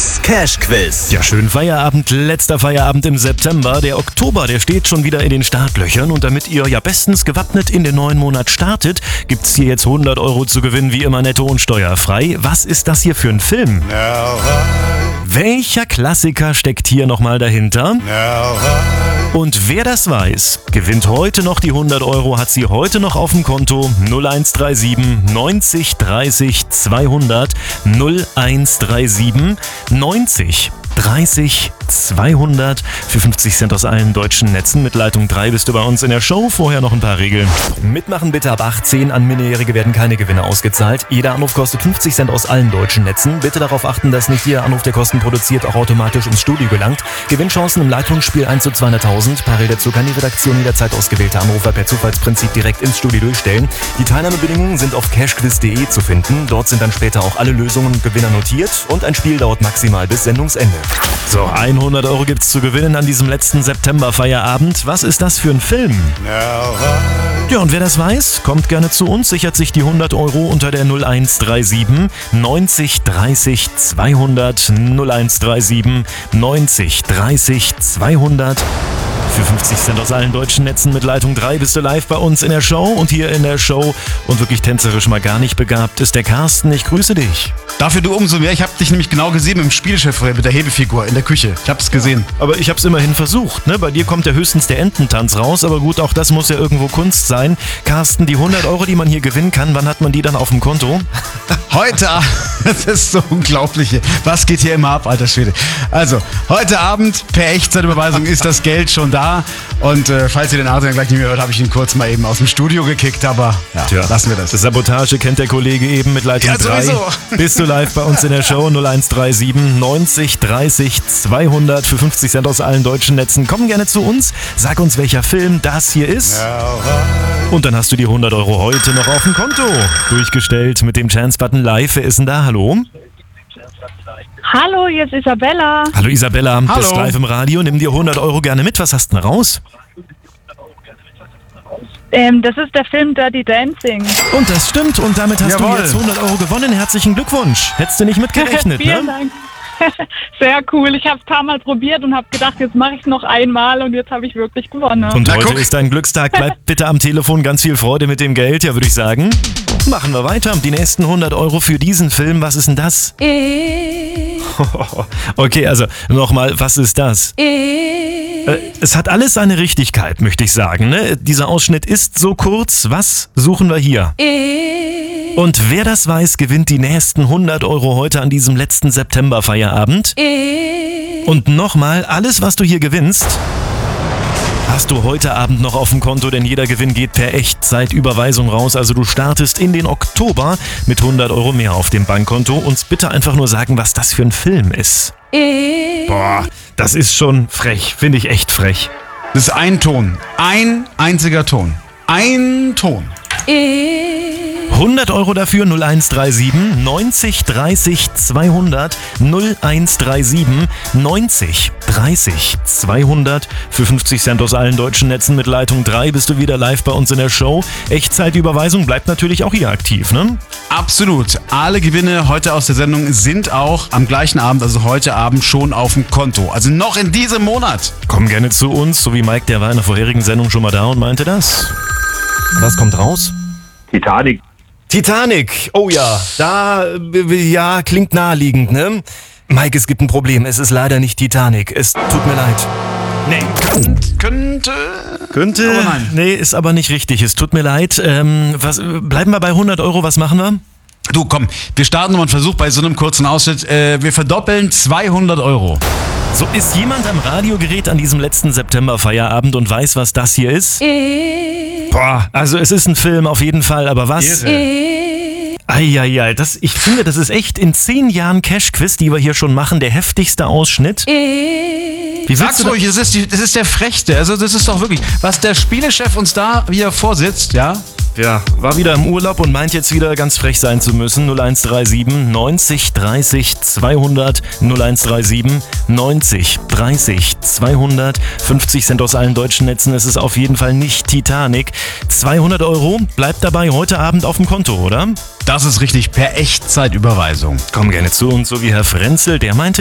Das Cash-Quiz. Ja, schönen Feierabend, letzter Feierabend im September. Der Oktober, der steht schon wieder in den Startlöchern. Und damit ihr ja bestens gewappnet in den neuen Monat startet, gibt's hier jetzt 100 Euro zu gewinnen, wie immer netto und steuerfrei. Was ist das hier für ein Film? Welcher Klassiker steckt hier nochmal dahinter? Und wer das weiß, gewinnt heute noch die 100 Euro, hat sie heute noch auf dem Konto. 0137 90 30 200 0137 90 30 200 für 50 Cent aus allen deutschen Netzen. Mit Leitung 3 bist du bei uns in der Show. Vorher noch ein paar Regeln. Mitmachen bitte ab 18. An Minderjährige werden keine Gewinne ausgezahlt. Jeder Anruf kostet 50 Cent aus allen deutschen Netzen. Bitte darauf achten, dass nicht jeder Anruf, der Kosten produziert, auch automatisch ins Studio gelangt. Gewinnchancen im Leitungsspiel 1 zu 200.000. Parallel dazu kann die Redaktion jederzeit ausgewählte Anrufer per Zufallsprinzip direkt ins Studio durchstellen. Die Teilnahmebedingungen sind auf cashquiz.de zu finden. Dort sind dann später auch alle Lösungen und Gewinner notiert. Und ein Spiel dauert maximal bis Sendungsende. So, 100 Euro gibt's zu gewinnen an diesem letzten September-Feierabend. Was ist das für ein Film? Ja, und wer das weiß, kommt gerne zu uns, sichert sich die 100 Euro unter der 0137 90 30 200 0137 90 30 200. Für 50 Cent aus allen deutschen Netzen mit Leitung 3 bist du live bei uns in der Show. Und hier in der Show und wirklich tänzerisch mal gar nicht begabt ist der Carsten. Ich grüße dich. Dafür du umso mehr. Ich habe dich nämlich genau gesehen im Spielchef mit der Hebefigur in der Küche. Ich hab's gesehen. Aber ich hab's immerhin versucht. Ne? Bei dir kommt ja höchstens der Ententanz raus. Aber gut, auch das muss ja irgendwo Kunst sein. Carsten, die 100 Euro, die man hier gewinnen kann, wann hat man die dann auf dem Konto? Heute Abend. Das ist so unglaublich. Was geht hier immer ab, alter Schwede? Also, heute Abend per Echtzeitüberweisung ist das Geld schon da. Und falls ihr den Adrian gleich nicht mehr hört, habe ich ihn kurz mal eben aus dem Studio gekickt. Aber ja, tja, lassen wir das. Sabotage kennt der Kollege eben mit Leitung 3. Sowieso. Bist du live bei uns in der Show 0137 90 30 200 für 50 Cent aus allen deutschen Netzen. Komm gerne zu uns, sag uns, welcher Film das hier ist. Und dann hast du die 100 Euro heute noch auf dem Konto. Durchgestellt mit dem Chance-Button live. Wer ist denn da? Hallo? Hallo, hier ist Isabella. Hallo Isabella, Hallo. bist live im Radio. Nimm dir 100 Euro gerne mit. Was hast du denn raus? Das ist der Film Dirty Dancing. Und das stimmt. Und damit hast Jawohl. du jetzt 100 Euro gewonnen. Herzlichen Glückwunsch. Hättest du nicht mitgerechnet, Vielen ne? Dank. Sehr cool. Ich habe es ein paar Mal probiert und habe gedacht, jetzt mache ich es noch einmal und jetzt habe ich wirklich gewonnen. Und Na, heute guck. ist dein Glückstag. Bleib bitte am Telefon. Ganz viel Freude mit dem Geld, ja, würde ich sagen. Machen wir weiter. Die nächsten 100 Euro für diesen Film. Was ist denn das? Okay, also nochmal, was ist das? Es hat alles seine Richtigkeit, möchte ich sagen. Ne? Dieser Ausschnitt ist so kurz. Was suchen wir hier? Und wer das weiß, gewinnt die nächsten 100 Euro heute an diesem letzten September-Feierabend. Und nochmal, alles, was du hier gewinnst, hast du heute Abend noch auf dem Konto, denn jeder Gewinn geht per Echtzeitüberweisung raus. Also du startest in den Oktober mit 100 Euro mehr auf dem Bankkonto. Uns bitte einfach nur sagen, was das für ein Film ist. Boah, das ist schon frech. Finde ich echt frech. Das ist ein Ton. Ein einziger Ton. Ein Ton. 100 Euro dafür, 0137 90 30 200 0137 90 30 200 für 50 Cent aus allen deutschen Netzen mit Leitung 3 bist du wieder live bei uns in der Show. Echtzeitüberweisung bleibt natürlich auch hier aktiv, ne? Absolut. Alle Gewinne heute aus der Sendung sind auch am gleichen Abend, also heute Abend, schon auf dem Konto. Also noch in diesem Monat. Komm gerne zu uns, so wie Mike, der war in der vorherigen Sendung schon mal da und meinte das. Was kommt raus? Titanic, oh ja, ja, klingt naheliegend, ne? Mike, es gibt ein Problem, es ist leider nicht Titanic, es tut mir leid. Nee. Könnte, aber nein. Nee, ist aber nicht richtig, es tut mir leid. Bleiben wir bei 100 Euro, was machen wir? Du, komm, wir starten nochmal einen Versuch bei so einem kurzen Ausschnitt. Wir verdoppeln 200 Euro. So, ist jemand am Radiogerät an diesem letzten September-Feierabend und weiß, was das hier ist? Boah, also es ist ein Film auf jeden Fall, aber was? Eieiei, ich finde, das ist echt in 10 Jahren Cash-Quiz, die wir hier schon machen, der heftigste Ausschnitt. Wie Sag's willst du ruhig, das ist der Frechste. Also das ist doch wirklich, was der Spielechef uns da wieder vorsitzt, ja? Ja, war wieder im Urlaub und meint jetzt wieder ganz frech sein zu müssen. 0137 90 30 200 0137 90 30 200 50 Cent aus allen deutschen Netzen. Es ist auf jeden Fall nicht Titanic. 200 Euro bleibt dabei heute Abend auf dem Konto, oder? Das ist richtig, per Echtzeitüberweisung. Komm gerne zu uns, so wie Herr Frenzel, der meinte